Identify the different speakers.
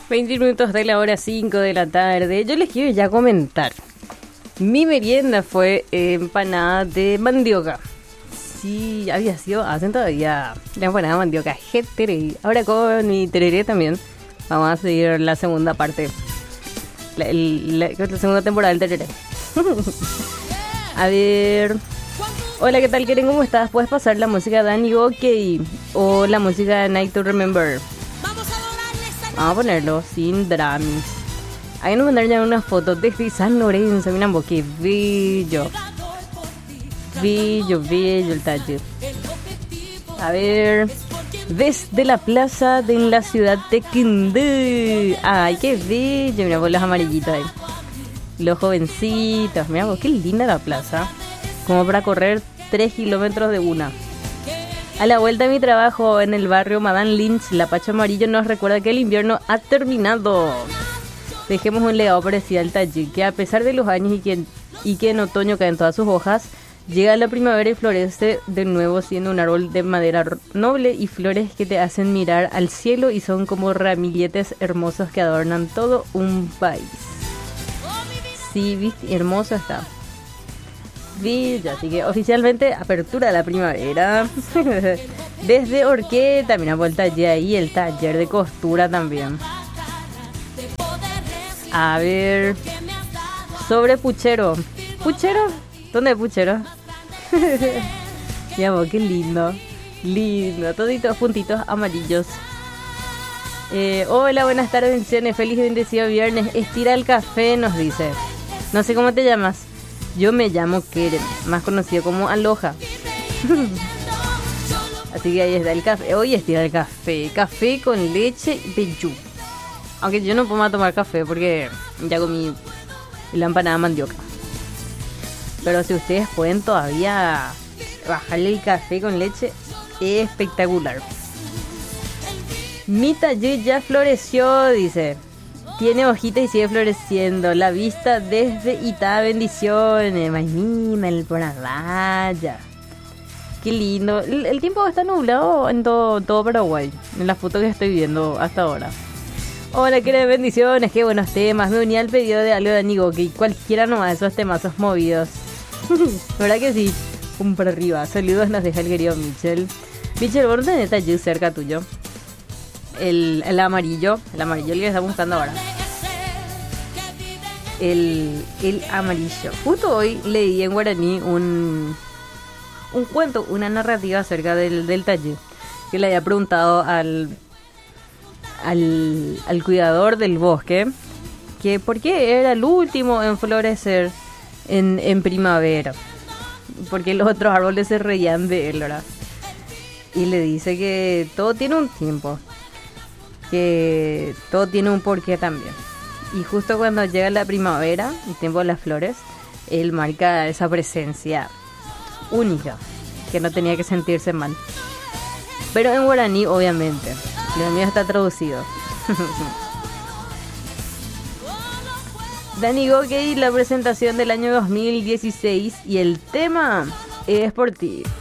Speaker 1: 20 minutos de la hora 5 de la tarde. Yo les quiero ya comentar. Mi merienda fue empanada de mandioca. Sí, había sido, hacen todavía la empanada de mandioca. Tereré. Ahora con mi tereré también. Vamos a seguir la segunda parte. La segunda temporada del tereré. A ver. Hola, ¿qué tal, Keren? ¿Cómo estás? ¿Puedes pasar la música de Danny Gokey o la música de Night to Remember? Vamos a ponerlo sin dramas. Ahí nos mandaron ya unas fotos desde San Lorenzo. Miren vos, qué bello. Bello, bello el taller. A ver. Desde la plaza de la ciudad de Quindú. Ay, qué bello. Mira vos los amarillitos ahí. Los jovencitos. Mira vos, qué linda la plaza. Como para correr 3 kilómetros de una. A la vuelta de mi trabajo en el barrio Madame Lynch, la Pacha Amarillo nos recuerda que el invierno ha terminado. Dejemos un legado parecido al taller, que a pesar de los años y que en otoño caen todas sus hojas, llega la primavera y florece de nuevo siendo un árbol de madera noble y flores que te hacen mirar al cielo y son como ramilletes hermosos que adornan todo un país. Sí, viste, hermoso está. Villa, así que oficialmente apertura de la primavera. Desde Orqué también ha vuelto allí ahí el taller de costura también. A ver, sobre puchero. ¿Puchero? ¿Dónde es puchero? Ya vos, qué lindo. Lindo, toditos puntitos amarillos. Hola, buenas tardes, bendiciones, feliz y bendecido viernes. Estira el café, nos dice. No sé cómo te llamas. Yo me llamo Keren, más conocido como Aloha. Así que ahí está el café. Hoy estira el café. Café con leche de yu. Aunque yo no puedo más tomar café porque ya comí la empanada de mandioca. Pero si ustedes pueden todavía bajarle el café con leche, es espectacular. Mi taller ya floreció, dice. Tiene hojitas y sigue floreciendo. La vista desde Itá, bendiciones. Mañana, el por allá. Qué lindo. El tiempo está nublado en todo Paraguay. En las fotos que estoy viendo hasta ahora. Hola, qué bendiciones. Qué buenos temas. Me uní al pedido de algo de Danny Gokey. Cualquiera nomás de esos temazos movidos. ¿Verdad que sí? Un por arriba. Saludos nos deja el querido Michel. Michel, ¿vos no tenés taller cerca tuyo? El amarillo, el que estamos buscando ahora. El amarillo. Justo hoy leí en guaraní un cuento, una narrativa acerca del taller. Que le había preguntado al cuidador del bosque que por qué era el último en florecer en primavera. Porque los otros árboles se reían de él, ¿verdad? Y le dice que todo tiene un tiempo. Que todo tiene un porqué también. Y justo cuando llega la primavera, el tiempo de las flores, él marca esa presencia única, que no tenía que sentirse mal. Pero en guaraní, obviamente. Lo mío está traducido. Danny Gokey, la presentación del año 2016 y el tema es por ti.